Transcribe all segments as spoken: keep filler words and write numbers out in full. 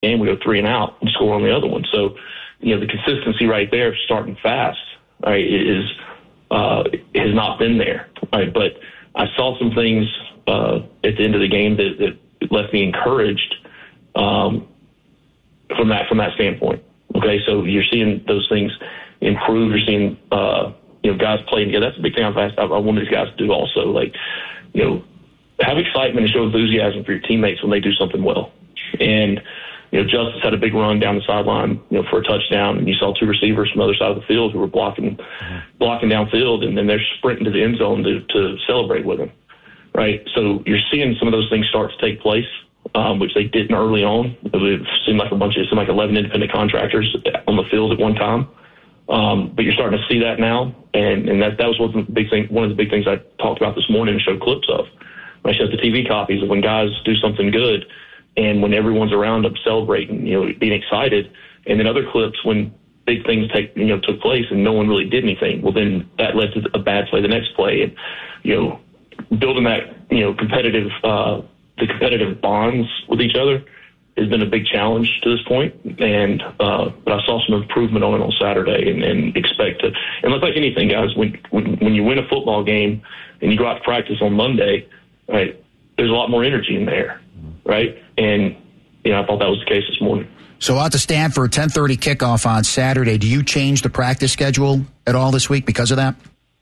game, we go three and out and score on the other one. So, you know, the consistency right there, starting fast, right, is uh, has not been there. Right, but I saw some things uh, at the end of the game that, that left me encouraged um, from that from that standpoint. Okay, so you're seeing those things improve. You're seeing uh, you know guys playing together. That's a big thing I've asked, I, I want these guys to do also. Like, you know, have excitement and show enthusiasm for your teammates when they do something well. And you know, Justice had a big run down the sideline, you know, for a touchdown, and you saw two receivers from the other side of the field who were blocking, mm-hmm. blocking downfield, and then they're sprinting to the end zone to, to celebrate with him, right? So you're seeing some of those things start to take place, um, which they didn't early on. It seemed like a bunch of, it seemed like eleven independent contractors on the field at one time, um, but you're starting to see that now, and and that that was one of the big thing, one of the big things I talked about this morning and showed clips of. I showed the T V copies of when guys do something good. And when everyone's around them celebrating, you know, being excited, and then other clips when big things take, you know, took place and no one really did anything. Well, then that led to a bad play the next play, and you know, building that, you know, competitive, uh, the competitive bonds with each other has been a big challenge to this point. And uh, but I saw some improvement on it on Saturday, and, and expect to. And look, like anything, guys, when, when when you win a football game and you go out to practice on Monday, right? There's a lot more energy in there. Right, and you know, I thought that was the case this morning. So out to Stanford, ten thirty kickoff on Saturday. Do you change the practice schedule at all this week because of that?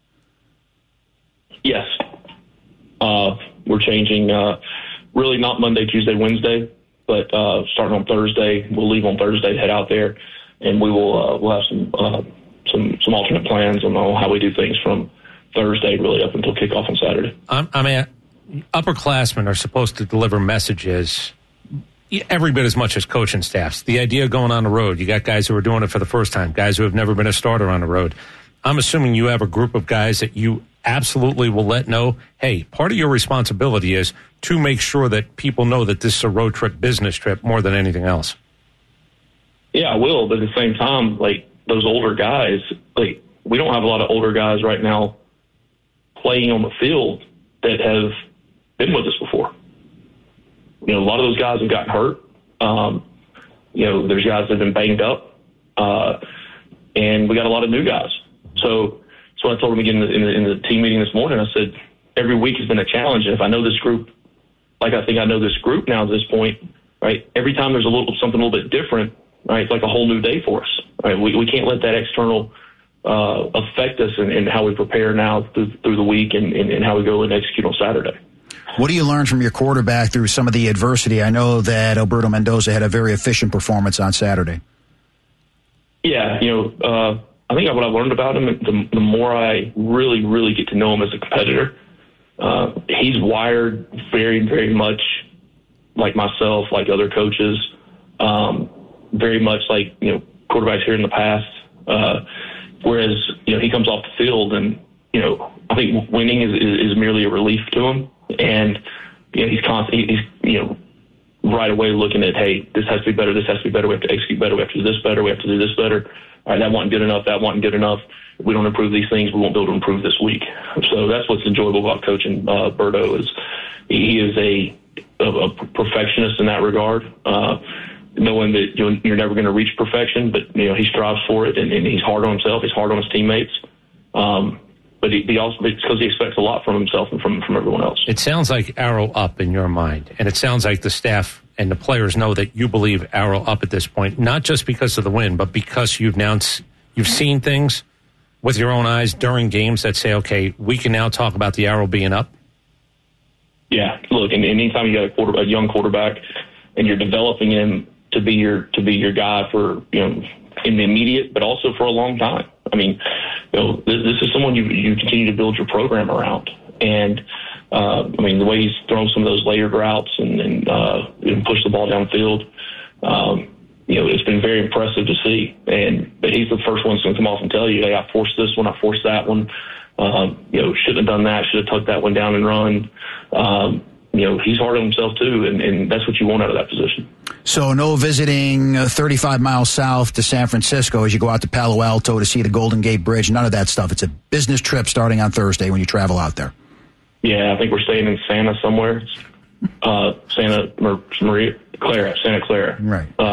Yes, uh, we're changing. Uh, really, not Monday, Tuesday, Wednesday, but uh, starting on Thursday. We'll leave on Thursday, head out there, and we will uh, we'll have some uh, some some alternate plans on how we do things from Thursday really up until kickoff on Saturday. I'm, I mean. Upperclassmen are supposed to deliver messages every bit as much as coaching staffs. The idea of going on the road, you got guys who are doing it for the first time, guys who have never been a starter on the road. I'm assuming you have a group of guys that you absolutely will let know, hey, part of your responsibility is to make sure that people know that this is a road trip, business trip, more than anything else. Yeah, I will, but at the same time, like, those older guys, like, we don't have a lot of older guys right now playing on the field that have been with us before. You know, a lot of those guys have gotten hurt. Um, you know, there's guys that have been banged up, uh, and we got a lot of new guys. So, so I told them again in the, in, the, in the team meeting this morning. I said, every week has been a challenge, and if I know this group, like I think I know this group now at this point, right? Every time there's a little something a little bit different, right? It's like a whole new day for us. Right? We we can't let that external uh, affect us in, in how we prepare now through, through the week and, and, and how we go and execute on Saturday. What do you learn from your quarterback through some of the adversity? I know that Alberto Mendoza had a very efficient performance on Saturday. Yeah, you know, uh, I think what I've learned about him, the, the more I really, really get to know him as a competitor, uh, he's wired very, very much like myself, like other coaches, um, very much like, you know, quarterbacks here in the past. Uh, whereas, you know, he comes off the field and, you know, I think winning is, is, is merely a relief to him. And, you know, he's constantly, he's, you know, right away looking at, hey, this has to be better, this has to be better, we have to execute better, we have to do this better, we have to do this better. All right, that wasn't good enough, that wasn't good enough. If we don't improve these things, we won't be able to improve this week. So that's what's enjoyable about coaching uh, Berto is he is a, a, a perfectionist in that regard, uh, knowing that you're, you're never going to reach perfection, but, you know, he strives for it, and, and he's hard on himself, he's hard on his teammates. Um, But he, he also, it's because he expects a lot from himself and from, from everyone else. It sounds like arrow up in your mind, and it sounds like the staff and the players know that you believe arrow up at this point, not just because of the win, but because you've now you've seen things with your own eyes during games that say, okay, we can now talk about the arrow being up. Yeah, look, and anytime you got a, quarter, a young quarterback and you're developing him to be your to be your guy for, you know, in the immediate, but also for a long time. I mean, you know, this, this is someone you you continue to build your program around, and uh, I mean the way he's thrown some of those layered routes and and, uh, and pushed the ball downfield, um, you know, it's been very impressive to see. And but he's the first one to come off and tell you, hey, I forced this one, I forced that one. Um, you know, shouldn't have done that, should have tucked that one down and run. Um, you know, he's hard on himself too, and, and that's what you want out of that position. So no visiting uh, thirty-five miles south to San Francisco as you go out to Palo Alto to see the Golden Gate Bridge. None of that stuff. It's a business trip starting on Thursday when you travel out there. Yeah, I think we're staying in Santa somewhere. Uh, Santa Maria Clara, Santa Clara. Right. Uh,